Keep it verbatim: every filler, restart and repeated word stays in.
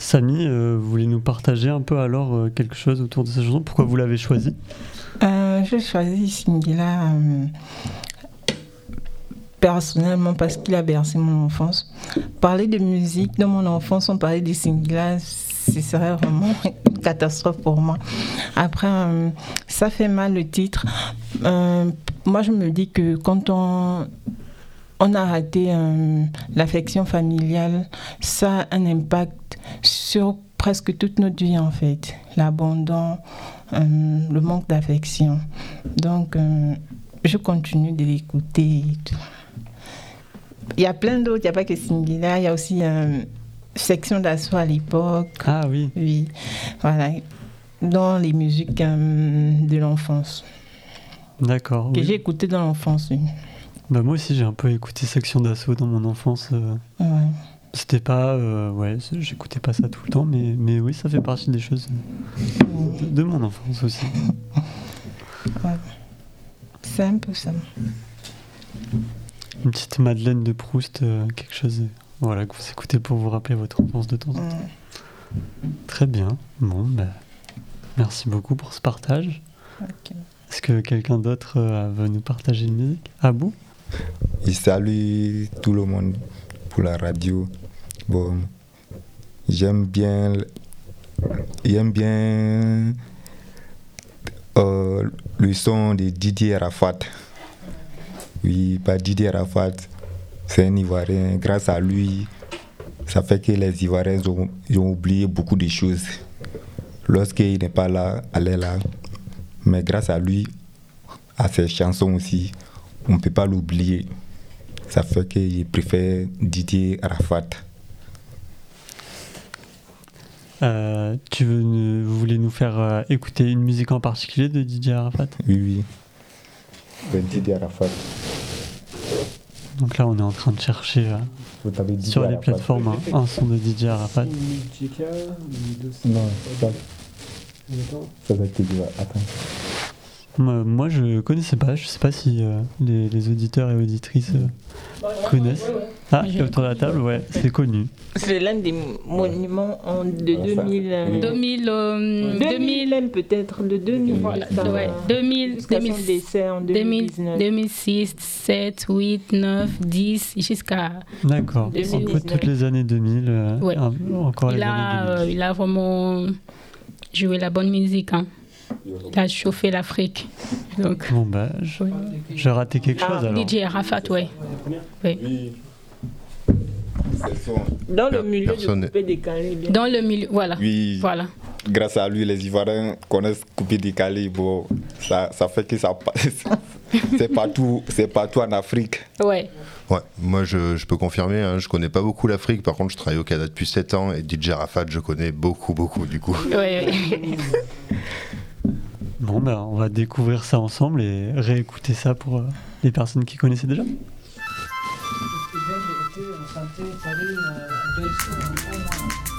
Samy, euh, vous voulez nous partager un peu alors euh, quelque chose autour de cette chanson? Pourquoi vous l'avez choisie? euh, J'ai choisi Singila euh, personnellement parce qu'il a bercé mon enfance. Parler de musique dans mon enfance, on parlait de Singila, ce serait vraiment une catastrophe pour moi. Après, euh, ça fait mal le titre. Euh, moi, je me dis que quand on... on a raté euh, l'affection familiale, ça a un impact sur presque toute notre vie en fait. L'abandon, euh, le manque d'affection. Donc, euh, je continue de l'écouter. Et tout. Il y a plein d'autres, il n'y a pas que Singila, il y a aussi euh, Section d'Assaut à l'époque. Ah oui. Oui, voilà. Dans les musiques euh, de l'enfance. D'accord. Que Oui. j'ai écoutées dans l'enfance, oui. Bah moi aussi j'ai un peu écouté Section d'Assaut dans mon enfance. Euh, Ouais. c'était pas, euh, ouais, c'est- j'écoutais pas ça tout le temps, mais, mais oui, ça fait partie des choses de, de mon enfance aussi. Ouais. C'est un peu ça. Une petite Madeleine de Proust, euh, quelque chose, euh, voilà, que vous écoutez pour vous rappeler votre enfance de temps en temps. Ouais. Très bien. Bon, bah, merci beaucoup pour ce partage. Ok. Est-ce que quelqu'un d'autre euh, veut nous partager une musique? Abou? Je salue tout le monde pour la radio. Bon, j'aime bien, j'aime bien euh, le son de Didier Arafat. Oui, pas Didier Arafat, c'est un Ivoirien. Grâce à lui, ça fait que les Ivoiriens ont, ils ont oublié beaucoup de choses. Lorsqu'il n'est pas là, elle est là. Mais grâce à lui, à ses chansons aussi, on ne peut pas l'oublier. Ça fait que je préfère Didier Arafat. Euh, tu veux, nous- vous voulez nous faire euh, écouter une musique en particulier de Didier Arafat? Oui, oui. De Didier Arafat. Donc là, on est en train de chercher euh, Vous avez Didier sur les Arafat. plateformes hein, un son de Didier Arafat. Non, ça, ça va être Didier. Attends. Moi, moi, je connaissais pas. Je sais pas si euh, les, les auditeurs et auditrices euh, connaissent. Ah, Je autour de la table, ouais, c'est connu. C'est l'un des monuments en, de deux mille. euh, deux mille, euh, deux mille, même peut-être, de deux mille. voilà, ça, ouais, deux mille, jusqu'à deux son mille, décès en deux mille, deux mille dix-neuf. deux mille six, sept, huit, neuf, dix, jusqu'à... D'accord. deux mille Un peu dix-neuf. toutes les années deux mille. euh, Ouais. un- encore les Il années a, deux mille. euh, il a vraiment joué la bonne musique. Hein. Il a chauffé l'Afrique. Donc, Bon, bah, je- oui. j'ai raté quelque Ah, chose alors. D J Arafat, ouais. Oui. Oui. C'est son- Dans le Per- milieu personne- de coupé décalé. Bien. Dans le milieu, voilà. Oui. Voilà. Grâce à lui, les Ivoiriens connaissent Coupé décalé. Bon, ça, ça fait que ça passe. C'est partout, c'est partout en Afrique. Ouais. Ouais, moi je, je peux confirmer, hein, je connais pas beaucoup l'Afrique, par contre je travaille au Canada depuis sept ans et D J Arafat je connais beaucoup beaucoup du coup. Ouais, ouais. Bon, bah, on va découvrir ça ensemble et réécouter ça pour euh, les personnes qui connaissaient déjà.